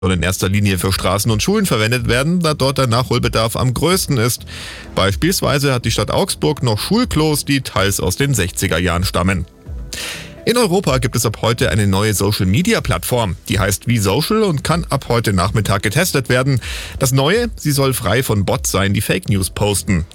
soll in erster Linie für Straßen und Schulen verwendet werden, da dort der Nachholbedarf am größten ist. Beispielsweise hat die Stadt Augsburg noch Schulklos, die teils aus den 60er Jahren stammen. In Europa gibt es ab heute eine neue Social-Media-Plattform. Die heißt VSocial und kann ab heute Nachmittag getestet werden. Das Neue, sie soll frei von Bots sein, die Fake News posten.